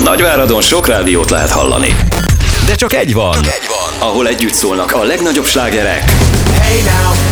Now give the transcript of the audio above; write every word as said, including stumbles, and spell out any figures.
Nagyváradon sok rádiót lehet hallani. De csak egy van. Ahol együtt szólnak a legnagyobb slágerek Hey now.